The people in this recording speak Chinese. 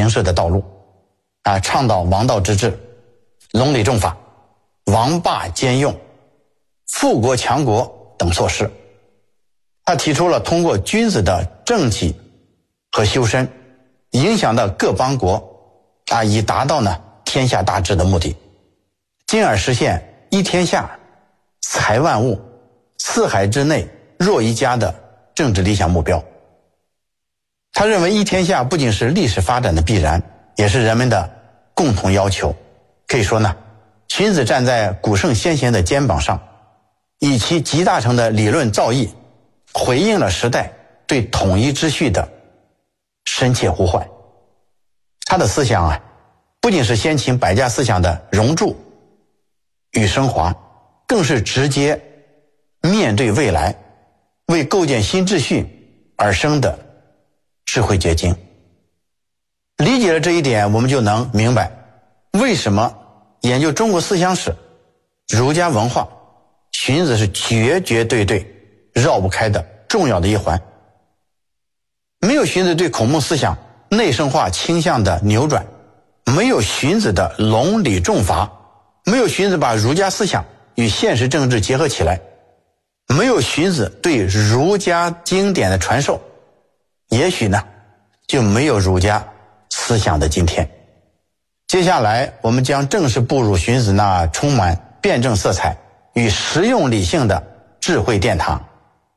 形式的道路，倡导王道之治、隆理重法、王霸兼用、富国强国等措施。他提出了通过君子的政绩和修身，影响到各邦国，以达到天下大治的目的，进而实现一天下、财万物、四海之内若一家的政治理想目标。他认为一天下不仅是历史发展的必然，也是人们的共同要求。可以说荀子站在古圣先贤的肩膀上，以其集大成的理论造诣，回应了时代对统一秩序的深切呼唤。他的思想不仅是先秦百家思想的熔铸与升华，更是直接面对未来，为构建新秩序而生的智慧结晶。理解了这一点，我们就能明白为什么研究中国思想史、儒家文化，荀子是绝绝对对绕不开的重要的一环。没有荀子对孔孟思想内圣化倾向的扭转，没有荀子的隆理重法，没有荀子把儒家思想与现实政治结合起来，没有荀子对儒家经典的传授，也许就没有儒家思想的今天。接下来我们将正式步入荀子那充满辩证色彩与实用理性的智慧殿堂。